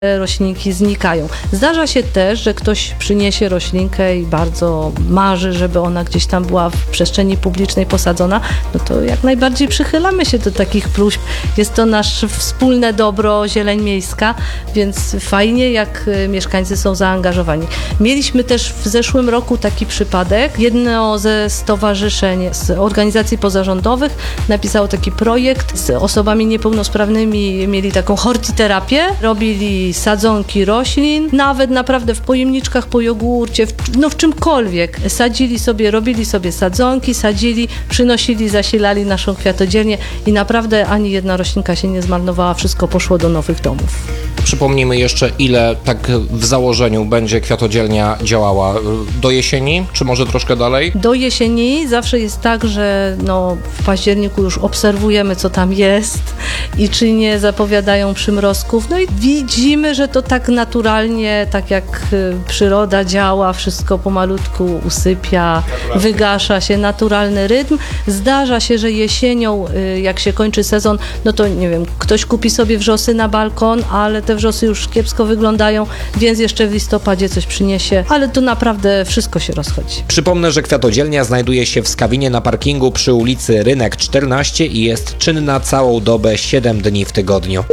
roślinki znikają. Zdarza się też, że ktoś przyniesie roślinkę i bardzo marzy, żeby ona gdzieś tam była w przestrzeni publicznej posadzona, no to jak najbardziej przychylamy się do takich próśb. Jest to nasze wspólne dobro, zieleń miejska, więc fajnie, jak mieszkańcy są zaangażowani. Mieliśmy też w zeszłym roku taki przypadek. Jedno ze stowarzyszeń, z organizacji pozarządowych napisało taki projekt z osobami niepełnosprawnymi, mieli taką hortiterapię, robili sadzonki roślin, nawet naprawdę w pojemniczkach po jogurcie, w czymkolwiek. Sadzili sobie, robili sobie sadzonki, sadzili, przynosili, zasilali naszą kwiatodzielnię i naprawdę ani jedna roślinka się nie zmarnowała, wszystko poszło do nowych domów. Przypomnijmy jeszcze, ile tak w założeniu będzie kwiatodzielnia działała. Do jesieni, czy może troszkę dalej? Do jesieni zawsze jest tak, że w październiku już obserwujemy, co tam jest i czy nie zapowiadają przymrozków. No i widzimy, że to tak naturalnie, tak jak przyroda działa, wszystko pomalutku usypia, wygasza się, naturalny rytm. Zdarza się, że jesienią, jak się kończy sezon, no to nie wiem, ktoś kupi sobie wrzosy na balkon, ale te wrzosy już kiepsko wyglądają, więc jeszcze w listopadzie coś przyniesie, ale to naprawdę wszystko się rozchodzi. Przypomnę, że kwiatodzielnia znajduje się w Skawinie na parkingu przy ulicy Rynek 14 i jest czynna całą dobę 7 dni w tygodniu.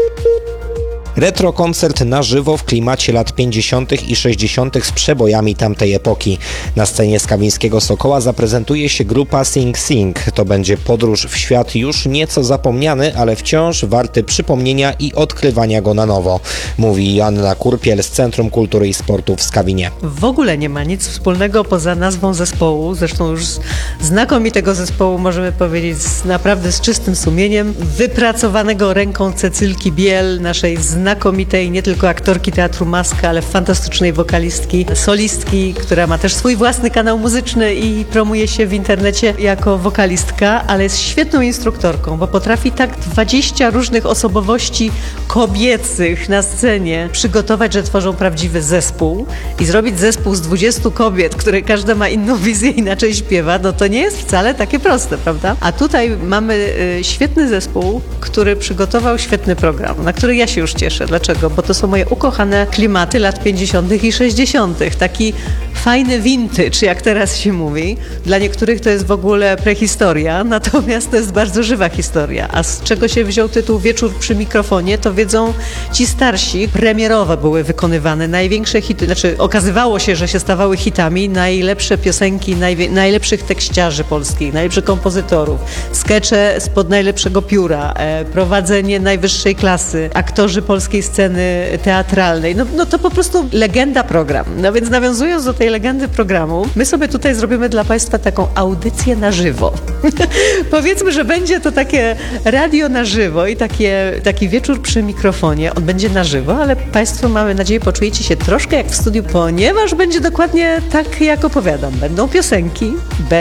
Retro koncert na żywo w klimacie lat 50. i 60. z przebojami tamtej epoki. Na scenie Skawińskiego Sokoła zaprezentuje się grupa Sing Sing. To będzie podróż w świat już nieco zapomniany, ale wciąż warty przypomnienia i odkrywania go na nowo, mówi Joanna Kurpiel z Centrum Kultury i Sportu w Skawinie. W ogóle nie ma nic wspólnego poza nazwą zespołu, zresztą już znakomitego zespołu możemy powiedzieć naprawdę z czystym sumieniem, wypracowanego ręką Cecylki Biel, naszej znakomitej nie tylko aktorki Teatru Maska, ale fantastycznej wokalistki, solistki, która ma też swój własny kanał muzyczny i promuje się w internecie jako wokalistka, ale jest świetną instruktorką, bo potrafi tak 20 różnych osobowości kobiecych na scenie przygotować, że tworzą prawdziwy zespół i zrobić zespół z 20 kobiet, które każda ma inną wizję, inaczej śpiewa, no to nie jest wcale takie proste, prawda? A tutaj mamy świetny zespół, który przygotował świetny program, na który ja się już cieszę. Dlaczego? Bo to są moje ukochane klimaty lat 50. i 60. Taki fajny vintage, jak teraz się mówi. Dla niektórych to jest w ogóle prehistoria, natomiast to jest bardzo żywa historia. A z czego się wziął tytuł Wieczór przy mikrofonie, to wiedzą ci starsi. Premierowe były wykonywane, największe hity, okazywało się, że się stawały hitami, najlepsze piosenki, najlepszych tekściarzy polskich, najlepszych kompozytorów, skecze spod najlepszego pióra, prowadzenie najwyższej klasy, aktorzy polskiej sceny teatralnej. No to po prostu legenda program. No więc nawiązując do tej legendy programu, my sobie tutaj zrobimy dla Państwa taką audycję na żywo. Powiedzmy, że będzie to takie radio na żywo i taki wieczór przy mikrofonie. On będzie na żywo, ale Państwo, mamy nadzieję, poczujecie się troszkę jak w studiu, ponieważ będzie dokładnie tak, jak opowiadam. Będą piosenki,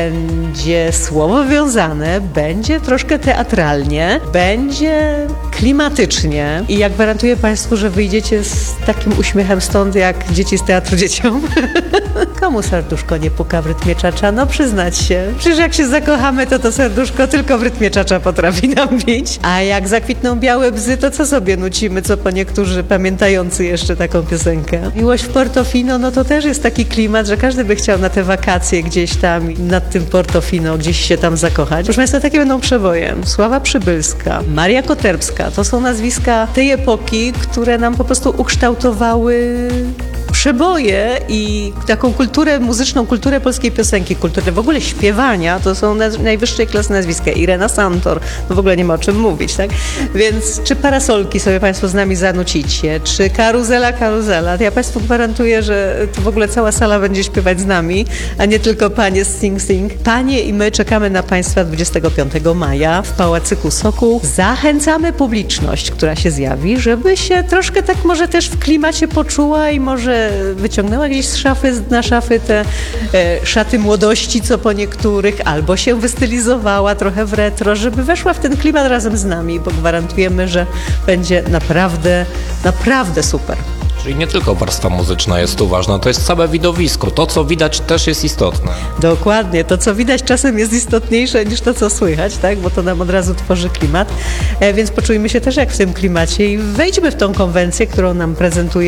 będzie słowo wiązane, będzie troszkę teatralnie, będzie klimatycznie i jak gwarantuję Państwu, że wyjdziecie z takim uśmiechem stąd, jak dzieci z teatru dzieciom. Komu serduszko nie puka w rytmie czacza? No przyznać się. Przecież jak się zakochamy, to serduszko tylko w rytmie czacza potrafi nam bić. A jak zakwitną białe bzy, to co sobie nucimy, co po niektórzy pamiętający jeszcze taką piosenkę. Miłość w Portofino, no to też jest taki klimat, że każdy by chciał na te wakacje gdzieś tam nad tym Portofino, gdzieś się tam zakochać. Proszę Państwa, takie będą przeboje. Sława Przybylska, Maria Koterbska, to są nazwiska tej epoki, które nam po prostu ukształtowały przeboje i taką kulturę muzyczną, kulturę polskiej piosenki, kulturę w ogóle śpiewania, to są najwyższej klasy nazwiska. Irena Santor, no w ogóle nie ma o czym mówić, tak? Więc czy Parasolki sobie Państwo z nami zanucicie, czy Karuzela, to ja Państwu gwarantuję, że to w ogóle cała sala będzie śpiewać z nami, a nie tylko panie z Sing Sing. Panie i my czekamy na Państwa 25 maja w Pałacyku Sokół. Zachęcamy publiczność, która się zjawi, żeby się troszkę tak może też w klimacie poczuła i może wyciągnęła gdzieś na szafy te szaty młodości, co po niektórych, albo się wystylizowała trochę w retro, żeby weszła w ten klimat razem z nami, bo gwarantujemy, że będzie naprawdę, naprawdę super. Czyli nie tylko warstwa muzyczna jest tu ważna, to jest całe widowisko. To, co widać, też jest istotne. Dokładnie. To, co widać, czasem jest istotniejsze niż to, co słychać, tak? Bo to nam od razu tworzy klimat. Więc poczujmy się też jak w tym klimacie i wejdźmy w tą konwencję, którą nam prezentuje